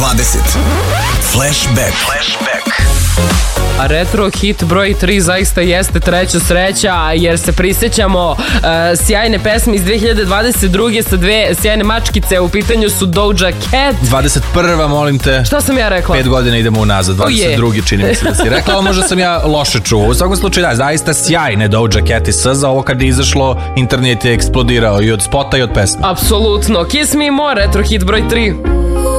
Flashback. A retro hit broj 3 zaista jeste treća sreća, jer se prisjećamo sjajne pesme iz 2022. sa dve sjajne mačkice. U pitanju su Doja Cat. 21. molim te. Šta sam ja rekla? 5 godina idemo unazad, 22. čini mi se da si rekla, ali možda sam ja loše čuo. U svakom slučaju, da, zaista sjajne Doja Cat i SZA. Ovo kad je izašlo, internet je eksplodirao i od spota i od pesme. Apsolutno. Kiss Me More, retro hit broj 3.